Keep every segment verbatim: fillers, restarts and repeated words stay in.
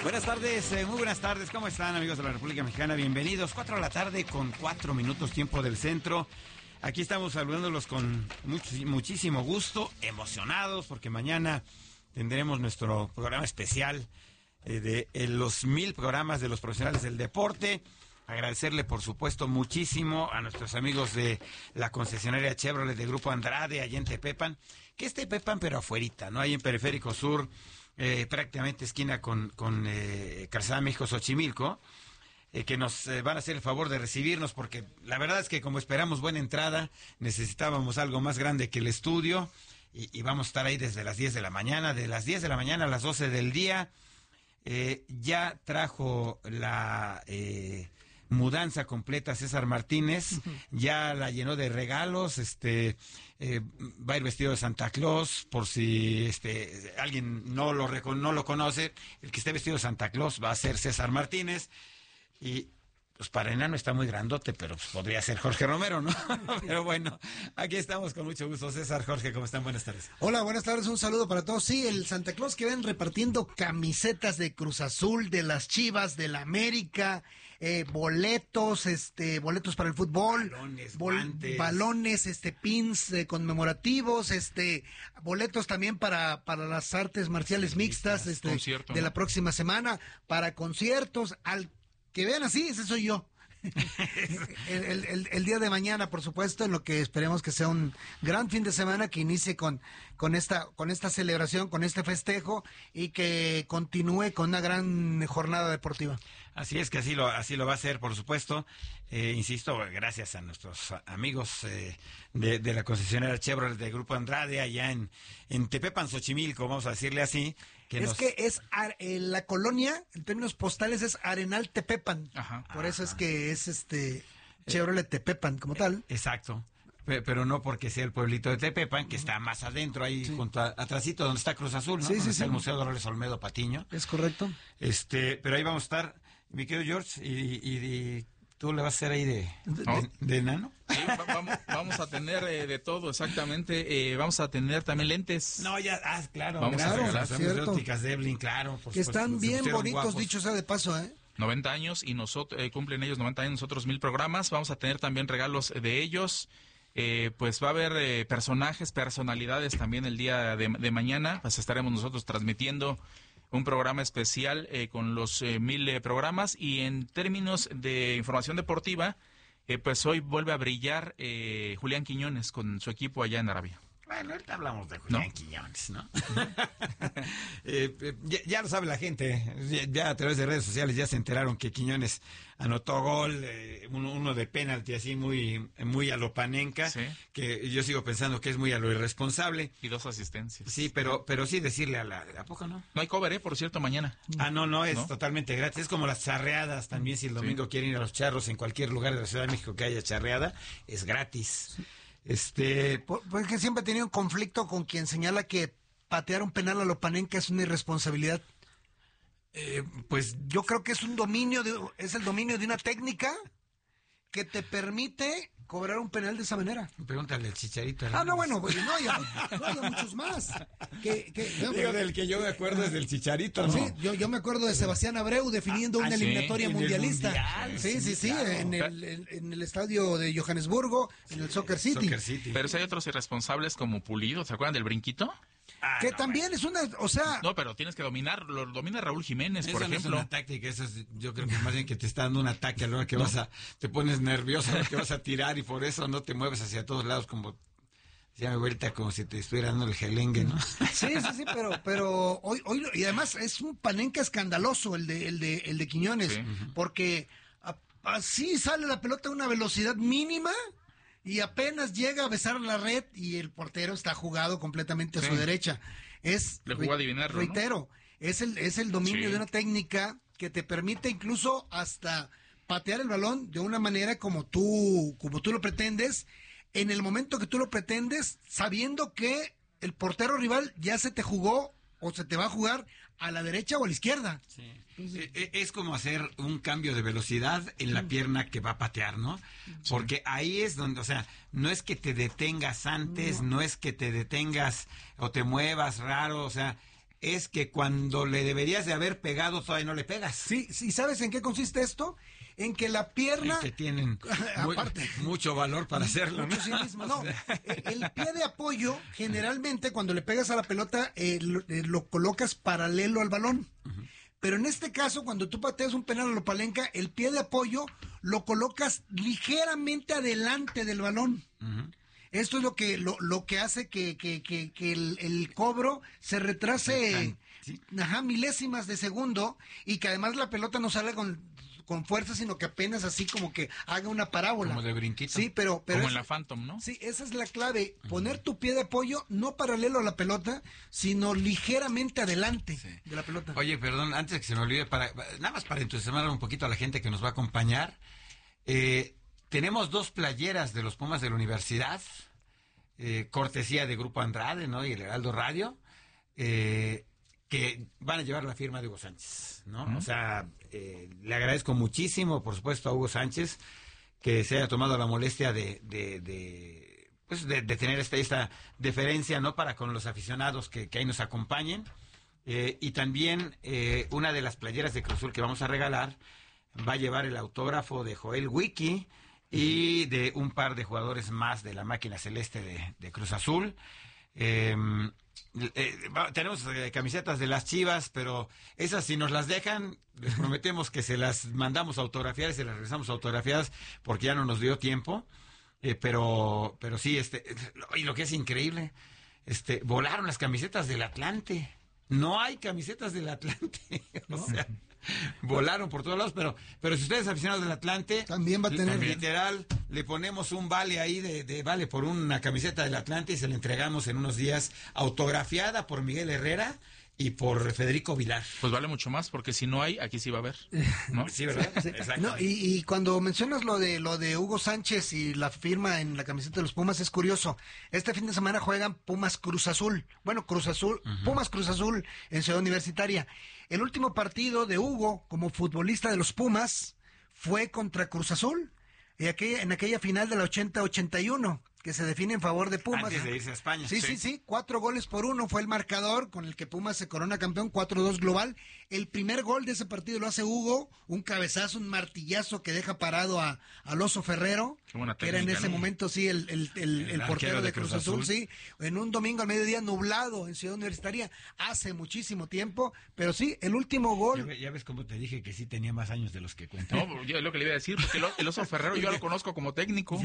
Buenas tardes, eh, muy buenas tardes, ¿cómo están, amigos de la República Mexicana? Bienvenidos, cuatro de la tarde con cuatro minutos tiempo del centro. Aquí estamos saludándolos con much, muchísimo gusto, emocionados, porque mañana tendremos nuestro programa especial eh, de eh, los mil programas de los profesionales del deporte. Agradecerle, por supuesto, muchísimo a nuestros amigos de la concesionaria Chevrolet de Grupo Andrade, allá en Tepepan, que es Tepepan, pero afuerita, ¿no? Ahí en Periférico Sur, eh, prácticamente esquina con, con eh, Calzada México-Xochimilco, eh, que nos eh, van a hacer el favor de recibirnos, porque la verdad es que como esperamos buena entrada, necesitábamos algo más grande que el estudio, y, y vamos a estar ahí desde las diez de la mañana, de las diez de la mañana a las doce del día. Eh, ya trajo la... Eh, mudanza completa César Martínez, ya la llenó de regalos, este eh, va a ir vestido de Santa Claus, por si este alguien no lo no lo conoce, el que esté vestido de Santa Claus va a ser César Martínez, y pues para enano está muy grandote, pero pues podría ser Jorge Romero, ¿no? Pero bueno, aquí estamos con mucho gusto. César, Jorge, ¿cómo están? Buenas tardes. Hola, buenas tardes, un saludo para todos. Sí, el Santa Claus que ven repartiendo camisetas de Cruz Azul, de las Chivas, de la América, eh, boletos, este, boletos para el fútbol, balones, bol- guantes, balones, este, pins eh, conmemorativos, este, boletos también para, para las artes marciales sí, mixtas, este, concierto, de ¿no? la próxima semana, para conciertos, al que vean así, ese soy yo. el, el, el, el día de mañana, por supuesto, en lo que esperemos que sea un gran fin de semana, que inicie con, con esta, con esta celebración, con este festejo, y que continúe con una gran jornada deportiva. Así es que así lo, así lo va a hacer, por supuesto. Eh, insisto, gracias a nuestros amigos eh, de, de la concesionaria Chevrolet de Grupo Andrade, allá en, en Tepepan, Xochimilco, vamos a decirle así. Que es nos... que es eh, la colonia, en términos postales, es Arenal Tepepan. Ajá. Por eso Ajá. es que es este Chevrolet Tepepan como tal. Exacto. Pero no porque sea el pueblito de Tepepan, que está más adentro, ahí sí, junto a, atrasito donde está Cruz Azul, ¿no? Sí, donde sí, está sí. el Museo Dolores Olmedo Patiño. Es correcto. Este, pero ahí vamos a estar, mi querido George, y, y, y tú le vas a hacer ahí de, ¿No? de, de enano. Sí, va- vamos, vamos a tener eh, de todo, exactamente. Eh, vamos a tener también lentes. No, ya, ah, claro. Vamos a gracias, regalar, los amigos de cierto. Ópticas Devlin, claro. Por Que supuesto, están se bien pusieron bonitos, guapos. dicho sea de paso, ¿eh? noventa años y nosotros eh, cumplen ellos noventa años, nosotros mil programas. Vamos a tener también regalos de ellos. Eh, pues va a haber eh, personajes, personalidades también el día de, de mañana. Pues estaremos nosotros transmitiendo un programa especial eh, con los eh, mil eh, programas. Y en términos de información deportiva, eh, pues hoy vuelve a brillar eh, Julián Quiñones con su equipo allá en Arabia. Bueno, ahorita hablamos de Julián ¿No? Quiñones, ¿no? eh, eh, ya, ya lo sabe la gente, ya, ya a través de redes sociales ya se enteraron que Quiñones anotó gol, eh, uno, uno de penalti así muy, muy a lo Panenka, Sí. que yo sigo pensando que es muy a lo irresponsable. Y dos asistencias. Sí, pero, pero sí decirle a la, ¿a poco no? No hay cover, ¿eh? Por cierto, mañana. Ah, no, no, es ¿No? totalmente gratis. Es como las charreadas también. Si el domingo Sí. quieren ir a los charros en cualquier lugar de la Ciudad de México que haya charreada, es gratis. Este, Por- Porque siempre he tenido un conflicto con quien señala que patear un penal a lo Panenka es una irresponsabilidad. eh, pues Yo creo que es un dominio, de, es el dominio de una técnica que te permite cobrar un penal de esa manera. pregúntale al Chicharito. Ah, no, bueno, pues, no, hay, no hay muchos más. Que, que, Digo, del que yo me acuerdo es del Chicharito, ¿no? Sí, yo, yo me acuerdo de Sebastián Abreu definiendo Ah, una sí, eliminatoria en el mundialista. Mundial, sí, sí, sí, sí, claro. en, el, en, en el estadio de Johannesburgo, en el Soccer City. Soccer City. Pero si hay otros irresponsables como Pulido, ¿se acuerdan del brinquito? Ah, que no, también es una, o sea, No, pero tienes que dominar, lo domina Raúl Jiménez, Esa por no es ejemplo. una táctica, eso es, yo creo que más bien que te está dando un ataque a la hora que vas a, te pones nervioso a la hora que vas a tirar y por eso no te mueves hacia todos lados como, ya me vuelta como si te estuviera dando el gelengue, ¿no? sí, sí, sí, pero, pero hoy, hoy, y además es un Panenka escandaloso el de, el de, el de Quiñones, Sí. porque a- así sale la pelota a una velocidad mínima y apenas llega a besar la red y el portero está jugado completamente a Sí. su derecha. Es, Le jugó a adivinarlo, ¿no? reitero, es el, es el dominio Sí. de una técnica que te permite incluso hasta patear el balón de una manera como tú, como tú lo pretendes, en el momento que tú lo pretendes, sabiendo que el portero rival ya se te jugó o se te va a jugar a la derecha o a la izquierda. Sí. Eh, eh, Es como hacer un cambio de velocidad en la pierna que va a patear, ¿no? Porque ahí es donde, o sea, no es que te detengas antes, no, no es que te detengas o te muevas raro, o sea, es que cuando le deberías de haber pegado todavía no le pegas. Sí, sí, ¿sabes en qué consiste esto? En que la pierna... En que tienen muy, aparte, mucho valor para hacerlo, ¿no? Mucho cinismo, no. El pie de apoyo, generalmente, cuando le pegas a la pelota, eh, lo, eh, lo colocas paralelo al balón. Uh-huh. Pero en este caso, cuando tú pateas un penal a lo palenca, el pie de apoyo lo colocas ligeramente adelante del balón. Uh-huh. Esto es lo que lo, lo que hace que, que, que, que el, el cobro se retrase sí. ajá, milésimas de segundo y que además la pelota no salga con, con fuerza, sino que apenas así como que haga una parábola. Como de brinquito. Sí, pero, pero como es, en la Phantom, ¿no? Sí, esa es la clave. Poner tu pie de apoyo no paralelo a la pelota, sino ligeramente adelante sí. de la pelota. Oye, perdón, antes de que se me olvide, para, nada más para entusiasmar un poquito a la gente que nos va a acompañar, eh... tenemos dos playeras de los Pumas de la universidad, eh, cortesía de Grupo Andrade, ¿no? Y el Heraldo Radio, eh, que van a llevar la firma de Hugo Sánchez, ¿no? Uh-huh. O sea, eh, le agradezco muchísimo, por supuesto, a Hugo Sánchez que se haya tomado la molestia de, de, de pues, de, de tener esta, esta deferencia, ¿no? Para con los aficionados que, que ahí nos acompañen. Eh, y también eh, una de las playeras de Cruz Azul que vamos a regalar va a llevar el autógrafo de Joel Wiki y de un par de jugadores más de la máquina celeste de, de Cruz Azul. Eh, eh, tenemos eh, camisetas de las Chivas, pero esas si nos las dejan, les prometemos que se las mandamos autografiadas y se las regresamos autografiadas porque ya no nos dio tiempo. Eh, pero, pero sí, este, y lo que es increíble, este, volaron las camisetas del Atlante. No hay camisetas del Atlante, o ¿no? sea... Volaron por todos lados, pero pero si usted es aficionado del Atlante, también va a tener literal, le ponemos un vale ahí de, de vale por una camiseta del Atlante y se la entregamos en unos días autografiada por Miguel Herrera y por Federico Vilar. Pues vale mucho más, porque si no hay, aquí sí va a haber, ¿no? Sí, ¿verdad? Sí. No, y, y cuando mencionas lo de lo de Hugo Sánchez y la firma en la camiseta de los Pumas, es curioso. Este fin de semana juegan Pumas Cruz Azul. Bueno, Cruz Azul, uh-huh. Pumas Cruz Azul en Ciudad Universitaria. El último partido de Hugo como futbolista de los Pumas fue contra Cruz Azul, y aquella, en aquella final de la ochenta ochenta y uno, que se define en favor de Pumas. Antes de irse a España. Sí, sí, sí, sí, cuatro goles por uno fue el marcador con el que Pumas se corona campeón, cuatro dos global. El primer gol de ese partido lo hace Hugo, un cabezazo, un martillazo que deja parado a al Oso Ferrero, Qué buena técnica, que era en ese ¿no? momento, sí, el, el, el, el, el portero de Cruz, Cruz Azul, Azul, sí, en un domingo al mediodía nublado en Ciudad Universitaria, hace muchísimo tiempo, pero sí, el último gol. Ya, ya ves cómo te dije que sí tenía más años de los que cuento. No, yo es lo que le iba a decir, porque el, el Oso Ferrero yo lo conozco como técnico.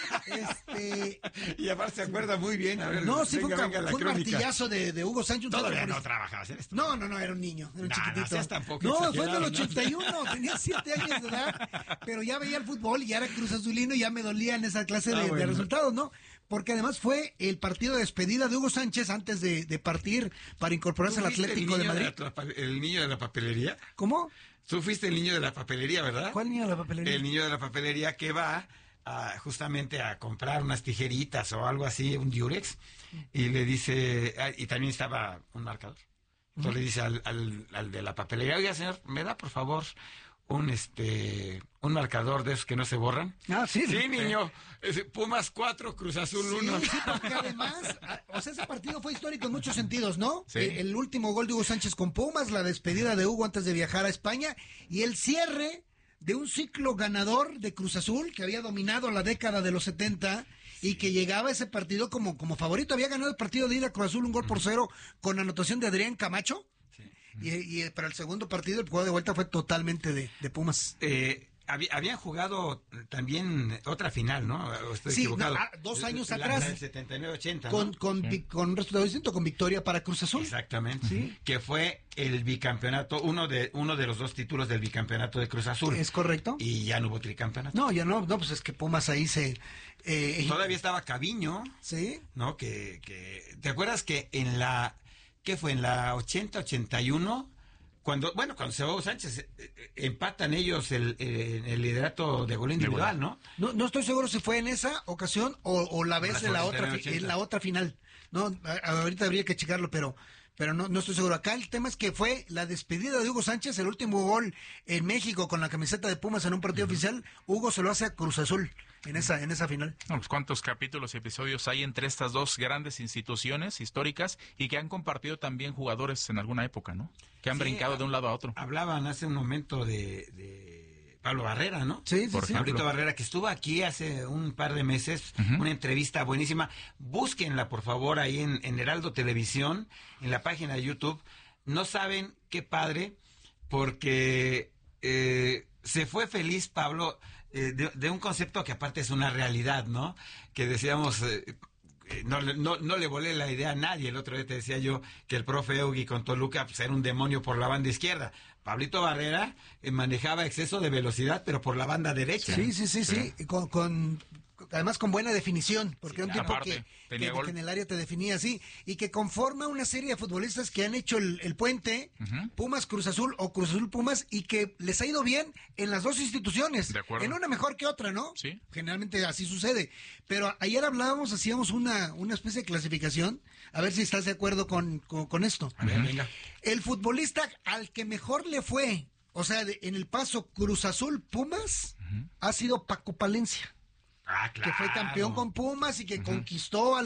Este... Y aparte se acuerda muy bien. A ver, no, sí, venga, fue, venga, un, fue un martillazo de, de Hugo Sánchez. Todavía no trabajabas en esto. No, no, no, era un niño, era un nah, chiquitito. No, tampoco no fue en el ochenta y uno, ¿no? Tenía siete años de edad, pero ya veía el fútbol y ya era Cruz Azulino y ya me dolían esa clase de, ah, bueno. de resultados, ¿no? Porque además fue el partido de despedida de Hugo Sánchez antes de, de partir para incorporarse al Atlético de Madrid. De la, ¿El niño de la papelería? ¿Cómo? Tú fuiste el niño de la papelería, ¿verdad? ¿Cuál niño de la papelería? El niño de la papelería que va a, justamente a comprar unas tijeritas o algo así, un Durex, y le dice, y también estaba un marcador. Entonces uh-huh. le dice al, al, al de la papelería, oiga señor, ¿me da por favor un este un marcador de esos que no se borran? Ah, sí. Sí, niño. Pumas cuatro, Cruz Azul uno. Sí, sí, porque además, o sea, ese partido fue histórico en muchos sentidos, ¿no? Sí. El, el último gol de Hugo Sánchez con Pumas, la despedida de Hugo antes de viajar a España y el cierre de un ciclo ganador de Cruz Azul que había dominado la década de los setenta y que llegaba a ese partido como, como favorito. Había ganado el partido de ida Cruz Azul un gol por cero con anotación de Adrián Camacho. Sí. Y, y para el segundo partido el juego de vuelta fue totalmente de, de Pumas. Eh, había, habían jugado también otra final, ¿no? Estoy sí, equivocado. No, dos años la, atrás. La del setenta y nueve ochenta, con, ¿no? con, sí. con un resultado distinto, con victoria para Cruz Azul. Exactamente. Sí. Que fue el bicampeonato, uno de uno de los dos títulos del bicampeonato de Cruz Azul. Es correcto. Y ya no hubo tricampeonato. No, ya no, no, pues es que Pumas ahí se... Eh, Todavía estaba Caviño. Sí. ¿No? Que, que, ¿te acuerdas que en la... ¿Qué fue? En la ochenta ochenta y uno... Cuando, bueno, cuando se va Hugo Sánchez, eh, empatan ellos el, eh, el liderato de gol individual, ¿no? ¿no? No estoy seguro si fue en esa ocasión o, o la vez de la otra, en la otra final. No, a, ahorita habría que checarlo, pero, pero no, no estoy seguro. Acá el tema es que fue la despedida de Hugo Sánchez, el último gol en México con la camiseta de Pumas en un partido uh-huh. oficial. Hugo se lo hace a Cruz Azul en esa en esa final. No, pues cuántos capítulos y episodios hay entre estas dos grandes instituciones históricas y que han compartido también jugadores en alguna época, ¿no? Que han sí, brincado de un lado a otro. Hablaban hace un momento de... de... Pablo Barrera, ¿no? Sí, sí, Por sí. Pablito Barrera, que estuvo aquí hace un par de meses, uh-huh. una entrevista buenísima. Búsquenla, por favor, ahí en, en Heraldo Televisión, en la página de YouTube. No saben qué padre, porque eh, se fue feliz Pablo eh, de, de un concepto que aparte es una realidad, ¿no? Que decíamos... Eh, No, no, no le volé la idea a nadie. El otro día te decía yo que el profe Eugui con Toluca pues, era un demonio por la banda izquierda. Pablito Barrera eh, manejaba exceso de velocidad, pero por la banda derecha. Sí, sí, sí, sí. sí. Con, con, además con buena definición, porque sí, era un tipo aparte, que, que, que en el área te definía así, y que conforma una serie de futbolistas que han hecho el, el puente, uh-huh. Pumas Cruz Azul o Cruz Azul Pumas, y que les ha ido bien en las dos instituciones. De acuerdo. En una mejor que otra, ¿no? Sí. Generalmente así sucede. Pero ayer hablábamos, hacíamos una, una especie de clasificación, a ver si estás de acuerdo con, con, con esto. A ver, venga. El futbolista al que mejor le fue, o sea, de, en el paso Cruz Azul Pumas, uh-huh. ha sido Paco Palencia. Ah, claro. Que fue campeón con Pumas y que uh-huh. conquistó a